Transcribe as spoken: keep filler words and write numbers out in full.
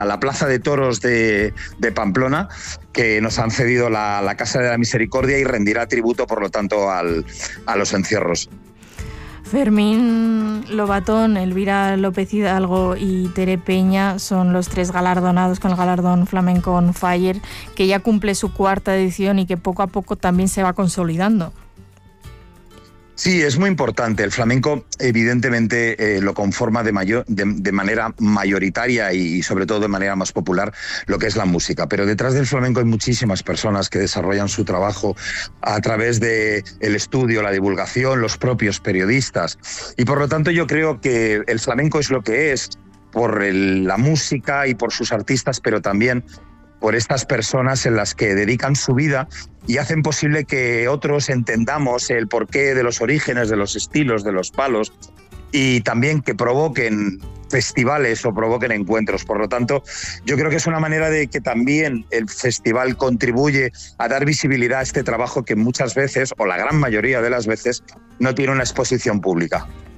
a la Plaza de Toros de, de Pamplona, que nos han cedido la, la Casa de la Misericordia y rendirá tributo, por lo tanto, al, a los encierros. Fermín Lobatón, Elvira López Hidalgo y Tere Peña son los tres galardonados con el galardón Flamenco on Fire, que ya cumple su cuarta edición y que poco a poco también se va consolidando. Sí, es muy importante. El flamenco, evidentemente, eh, lo conforma de, mayor, de, de manera mayoritaria y, y, sobre todo, de manera más popular, lo que es la música. Pero detrás del flamenco hay muchísimas personas que desarrollan su trabajo a través del estudio, la divulgación, los propios periodistas. Y, por lo tanto, yo creo que el flamenco es lo que es por el, la música y por sus artistas, pero también por estas personas en las que dedican su vida y hacen posible que otros entendamos el porqué de los orígenes, de los estilos, de los palos, y también que provoquen festivales o provoquen encuentros. Por lo tanto, yo creo que es una manera de que también el festival contribuye a dar visibilidad a este trabajo que muchas veces, o la gran mayoría de las veces, no tiene una exposición pública.